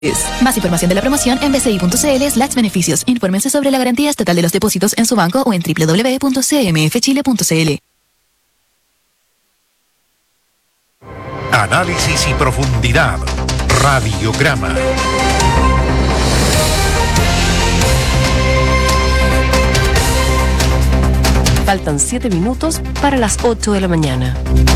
Más información de la promoción en bci.cl/beneficios. Infórmense sobre la garantía estatal de los depósitos en su banco o en www.cmfchile.cl. Análisis y profundidad. Radiograma. Faltan 7 minutos para las 8 de la mañana.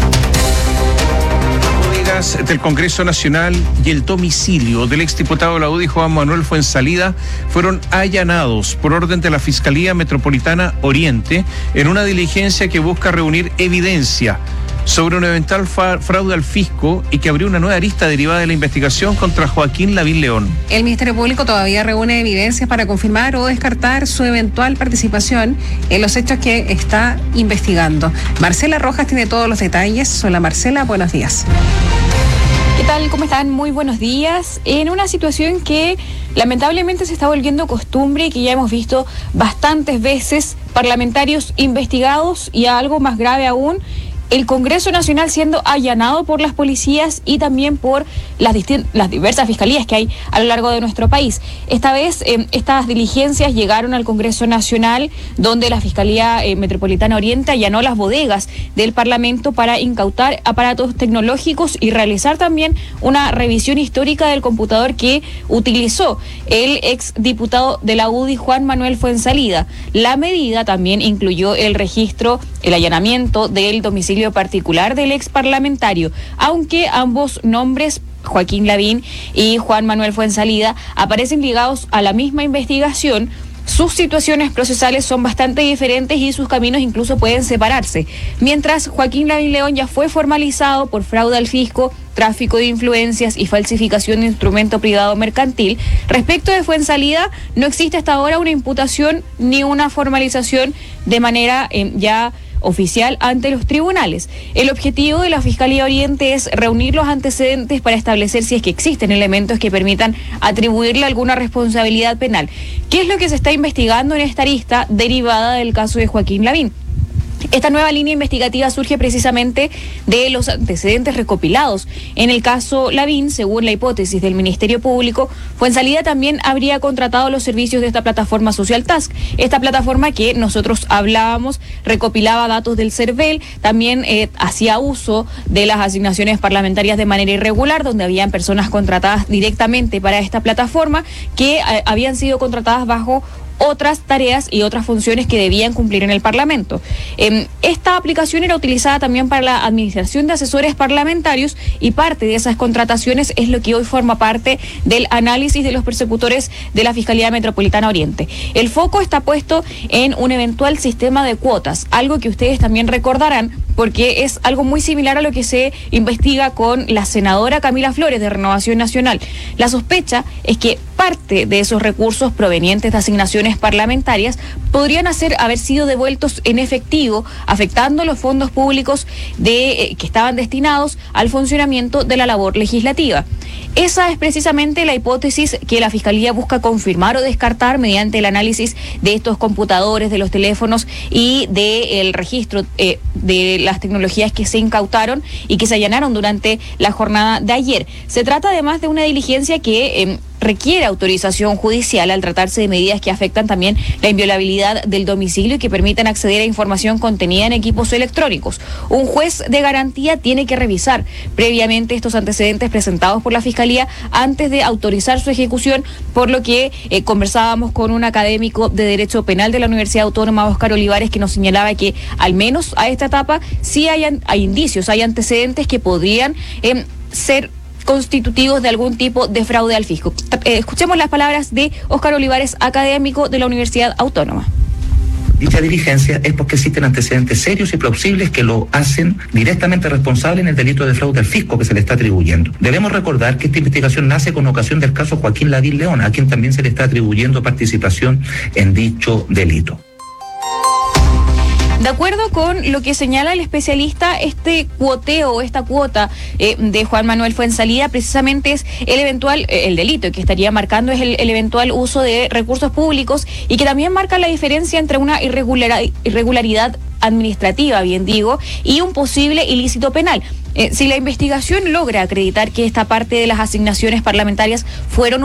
Del Congreso Nacional y el domicilio del exdiputado de la UDI Juan Manuel Fuenzalida fueron allanados por orden de la Fiscalía Metropolitana Oriente en una diligencia que busca reunir evidencia sobre un eventual fraude al fisco y que abrió una nueva arista derivada de la investigación contra Joaquín Lavín León. El Ministerio Público todavía reúne evidencias para confirmar o descartar su eventual participación en los hechos que está investigando. Marcela Rojas tiene todos los detalles. Hola Marcela, buenos días. ¿Qué tal? ¿Cómo están? Muy buenos días. En una situación que lamentablemente se está volviendo costumbre y que ya hemos visto bastantes veces, parlamentarios investigados y algo más grave aún, el Congreso Nacional siendo allanado por las policías y también por las diversas fiscalías que hay a lo largo de nuestro país. Esta vez estas diligencias llegaron al Congreso Nacional, donde la Fiscalía Metropolitana Oriente allanó las bodegas del Parlamento para incautar aparatos tecnológicos y realizar también una revisión histórica del computador que utilizó el exdiputado de la UDI Juan Manuel Fuenzalida. La medida también incluyó el allanamiento del domicilio particular del ex parlamentario, aunque ambos nombres, Joaquín Lavín y Juan Manuel Fuenzalida, aparecen ligados a la misma investigación. Sus situaciones procesales son bastante diferentes y sus caminos incluso pueden separarse. Mientras Joaquín Lavín León ya fue formalizado por fraude al fisco, tráfico de influencias y falsificación de instrumento privado mercantil, respecto de Fuenzalida no existe hasta ahora una imputación ni una formalización de manera ya oficial ante los tribunales. El objetivo de la Fiscalía Oriente es reunir los antecedentes para establecer si es que existen elementos que permitan atribuirle alguna responsabilidad penal. ¿Qué es lo que se está investigando en esta arista derivada del caso de Joaquín Lavín? Esta nueva línea investigativa surge precisamente de los antecedentes recopilados. En el caso Lavín, según la hipótesis del Ministerio Público, Fuenzalida también habría contratado los servicios de esta plataforma Social Task. Esta plataforma que nosotros hablábamos recopilaba datos del CERVEL, también hacía uso de las asignaciones parlamentarias de manera irregular, donde habían personas contratadas directamente para esta plataforma que habían sido contratadas bajo otras tareas y otras funciones que debían cumplir en el Parlamento. Esta aplicación era utilizada también para la administración de asesores parlamentarios y parte de esas contrataciones es lo que hoy forma parte del análisis de los persecutores de la Fiscalía Metropolitana Oriente. El foco está puesto en un eventual sistema de cuotas, algo que ustedes también recordarán porque es algo muy similar a lo que se investiga con la senadora Camila Flores de Renovación Nacional. La sospecha es que parte de esos recursos provenientes de asignaciones parlamentarias podrían haber sido devueltos en efectivo, afectando los fondos públicos que estaban destinados al funcionamiento de la labor legislativa. Esa es precisamente la hipótesis que la Fiscalía busca confirmar o descartar mediante el análisis de estos computadores, de los teléfonos y del registro de las tecnologías que se incautaron y que se allanaron durante la jornada de ayer. Se trata además de una diligencia que requiere autorización judicial al tratarse de medidas que afectan también la inviolabilidad del domicilio y que permitan acceder a información contenida en equipos electrónicos. Un juez de garantía tiene que revisar previamente estos antecedentes presentados por la Fiscalía antes de autorizar su ejecución, por lo que conversábamos con un académico de Derecho Penal de la Universidad Autónoma, Óscar Olivares, que nos señalaba que al menos a esta etapa sí hay indicios, hay antecedentes que podrían ser constitutivos de algún tipo de fraude al fisco. Escuchemos las palabras de Óscar Olivares, académico de la Universidad Autónoma. Dicha diligencia es porque existen antecedentes serios y plausibles que lo hacen directamente responsable en el delito de fraude al fisco que se le está atribuyendo. Debemos recordar que esta investigación nace con ocasión del caso Joaquín Lavín León, a quien también se le está atribuyendo participación en dicho delito. De acuerdo con lo que señala el especialista, este cuoteo, esta cuota de Juan Manuel Fuenzalida precisamente es el delito que estaría marcando es el eventual uso de recursos públicos y que también marca la diferencia entre una irregularidad administrativa, bien digo, y un posible ilícito penal. Si la investigación logra acreditar que esta parte de las asignaciones parlamentarias fueron